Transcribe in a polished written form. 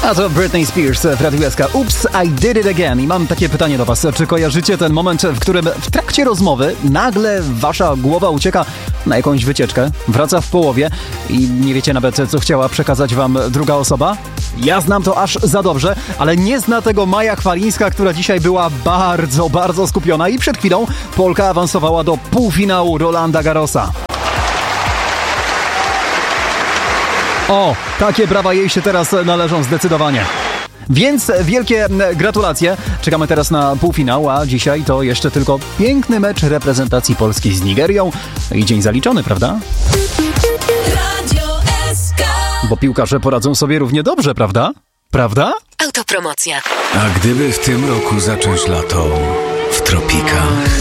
A to Britney Spears w Radiu SK. Oops, I did it again. I mam takie pytanie do was. Czy kojarzycie ten moment, w którym w trakcie rozmowy nagle wasza głowa ucieka na jakąś wycieczkę, wraca w połowie i nie wiecie nawet, co chciała przekazać wam druga osoba? Ja znam to aż za dobrze, ale nie zna tego Maja Chwalińska, która dzisiaj była bardzo, bardzo skupiona i przed chwilą Polka awansowała do półfinału Rolanda Garrosa. O, takie brawa jej się teraz należą zdecydowanie. Więc wielkie gratulacje. Czekamy teraz na półfinał, a dzisiaj to jeszcze tylko piękny mecz reprezentacji Polski z Nigerią. I dzień zaliczony, prawda? Bo piłkarze poradzą sobie równie dobrze, prawda? Prawda? Autopromocja. A gdyby w tym roku zacząć lato w tropikach?